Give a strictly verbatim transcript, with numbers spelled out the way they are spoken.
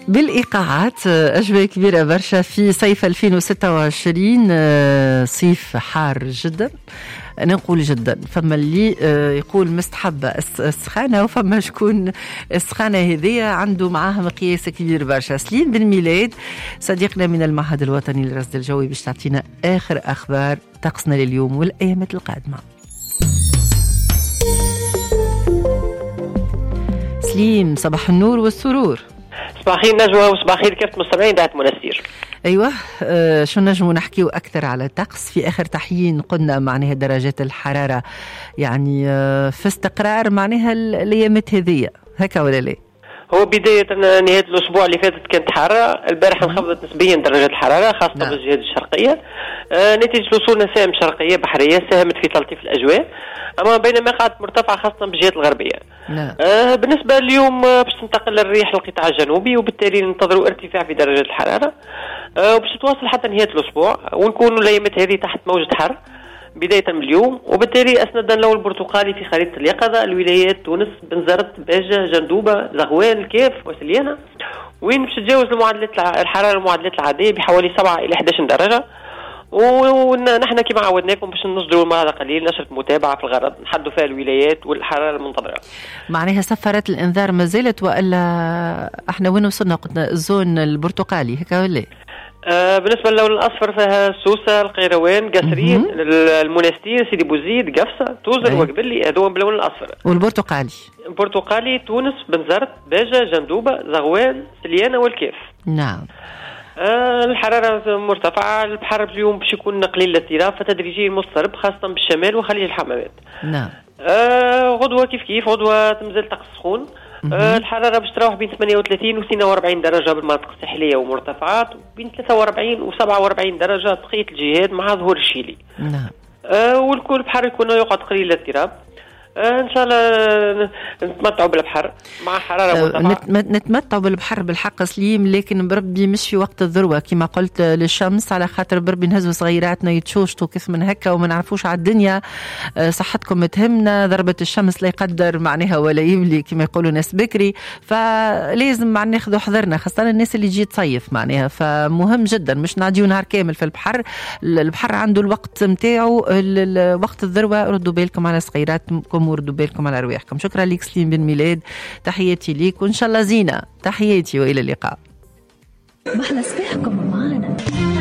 بالإيقاعات أجواء كبيرة برشا في صيف ألفين وستة وعشرين، صيف حار جدا. أنا نقول جدا، فما اللي يقول مستحبة السخانة وفما شكون السخانة هذية عنده معاها مقياس كبير برشا. سليم بن ميلاد صديقنا من المعهد الوطني للرصد الجوي باش تعطينا آخر أخبار طقسنا لليوم والأيامات القادمة. سليم، صباح النور والسرور. صباح الخير نجوى وصباح الخير كافة مستمعين دعت منستير. ايوه، آه شو نجموا نحكيو اكثر على الطقس؟ في اخر تحيين قلنا معناها درجات الحراره يعني آه في استقرار معناها الايامات هذية، هكا ولا لا؟ هو بداية نهاية الأسبوع اللي فاتت كانت حارة، البارحة انخفضت نسبيا درجات الحرارة خاصة نعم. بالجهات الشرقية آه نتيجة وصولنا سهم شرقية بحرية ساهمت في تلطيف الأجواء، أما بينما قاعدة مرتفعة خاصة بالجهات الغربية. نعم. آه بالنسبة اليوم باش تنتقل الريح للقطاع الجنوبي وبالتالي ننتظروا ارتفاع في درجات الحرارة آه وباش تواصل حتى نهاية الأسبوع ونكونوا الأيامات هذه تحت موجة حر بداية من اليوم، وبالتالي أسند اللون البرتقالي في خريطة اليقظة الولايات تونس، بنزرت، باجة، جندوبة، زغوان، الكاف وسليانة، وين باش تتجاوز المعدلات الحرارة المعدلات العادية بحوالي سبعة إلى إحدى عشر درجة. ونحن كما عودناكم باش نصدروا المرة قليل نشرة متابعة في الغرض نحدوا فيها الولايات والحرارة المنتظرة. معناها سفرات الإنذار ما زالت وإلا احنا وين وصلنا؟ قلنا الزون البرتقالي هكا ولا؟ آه بالنسبة للون الأصفر فيها سوسة، القيروان، قسرين، المنستير، سيدي بوزيد، قفصة، توزر وقبلي، هذو باللون الأصفر. والبرتقالي؟ البرتقالي تونس، بنزرت، باجة، جندوبة، زغوان، سليانة والكيف. نعم. آه الحرارة مرتفعة، البحر اليوم باش يكون قليل الاضطراب فتدريجيا مضطرب خاصة بالشمال وخليج الحمامات. نعم. آه غدوة كيف كيف غدوة تمزل طقس سخون. آه الحرارة باش تروح بين ثمانية وثلاثين و اثنين وأربعين درجة بالمناطق الساحلية ومرتفعات، وبين ثلاثة وأربعين و سبعة وأربعين درجة بقية الجهات مع ظهور الشيلي. نعم. آه والكل البحر يكون يقعد قليل الاضطراب. آه ان شاء الله نتمتعوا بالبحر مع حراره مرتفعه. نتمتعوا بالبحر بالحق سليم، لكن بربي مش في وقت الذروه كما قلت للشمس، على خاطر بربي نهزوا صغيراتنا يتشوشتوا كيف من هكا وما نعرفوش على الدنيا. آه صحتكم تهمنا، ضربه الشمس لا يقدر معناها ولا يملي كما يقولوا ناس بكري، فلازم معناها ناخذوا حذرنا خاصه الناس اللي تجي تصيف معناها، فمهم جدا مش نعديو نهار كامل في البحر. البحر عنده الوقت نتاعو، وقت الذروه ردوا بالكم على صغيراتكم وردوا بالكم على أرواحكم. شكرا لك سليم بن ميلاد، تحياتي ليك وإن شاء الله زينة، تحياتي وإلى اللقاء. محلى صباحكم معنا.